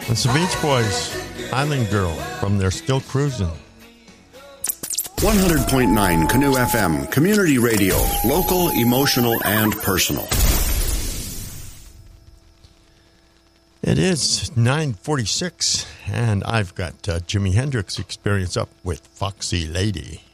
It's the Beach Boys, Island Girl, from They're Still Cruising. 100.9 Canoe FM, community radio, local, emotional, and personal. It is 9:46, and I've got Jimi Hendrix Experience up with Foxy Lady.